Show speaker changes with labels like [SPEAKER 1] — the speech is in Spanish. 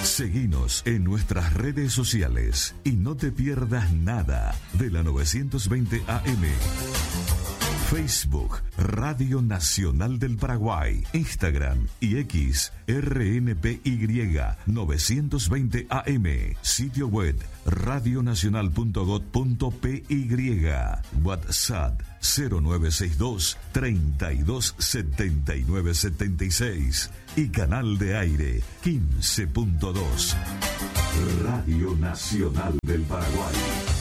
[SPEAKER 1] Seguinos en nuestras redes sociales y no te pierdas nada de la 920 AM. Facebook, Radio Nacional del Paraguay, Instagram y X, RNPY 920 AM, sitio web radionacional.gov.py, WhatsApp 0962 32 79 76 y canal de aire 15.2. Radio Nacional del Paraguay.